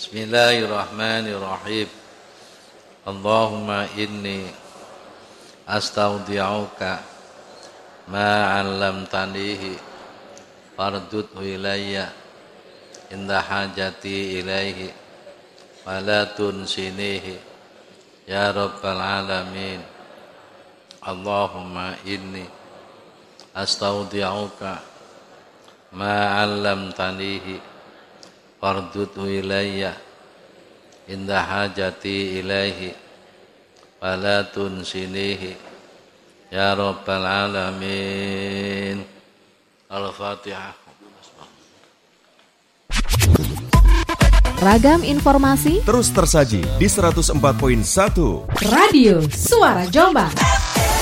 Bismillahirrahmanirrahim. Allahumma inni astaudi'uka ma 'allamtanihi fardudhu ilayya inda hajati ilaihi wa la tunsinihi ya rabbal alamin. Allahumma inni astaudi'uka ma 'allamtanihi fardudhu ilayya inda hajati ilaihi wa la tunsinihi ya rabbal alamin. Al-Fatihah. Ragam informasi terus tersaji di 104.1 Radio Suara Jombang.